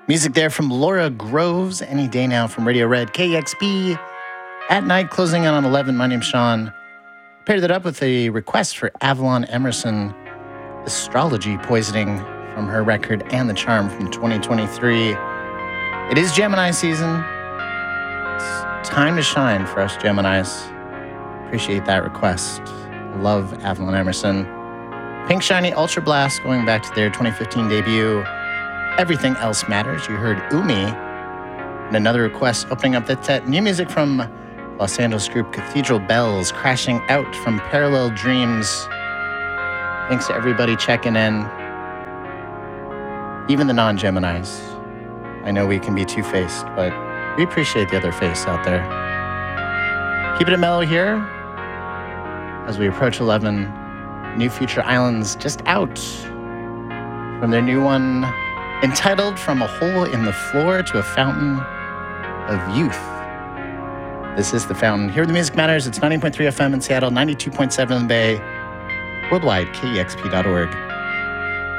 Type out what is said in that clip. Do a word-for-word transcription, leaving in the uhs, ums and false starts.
Music there from Laura Groves, Any Day Now from Radio Red, K E X P. At night, closing in on eleven. My name's Sean. Paired that up with a request for Avalon Emerson, Astrology Poisoning from her record And the Charm from twenty twenty-three. It is Gemini season. It's time to shine for us Geminis. Appreciate that request. Love Avalon Emerson. Pink Shiny Ultra Blast going back to their twenty fifteen debut. Everything Else Matters. You heard Umi. And another request opening up that's that new music from Los Angeles group Cathedral Bells, Crashing Out from Parallel Dreams. Thanks to everybody checking in. Even the non-Geminis. I know we can be two-faced, but we appreciate the other face out there. Keeping it mellow here as we approach eleven. New Future Islands just out from their new one entitled From a Hole in the Floor to a Fountain of Youth. This is The Fountain. Here at The Music Matters, it's ninety point three F M in Seattle, ninety-two point seven in the Bay, worldwide, K E X P dot org.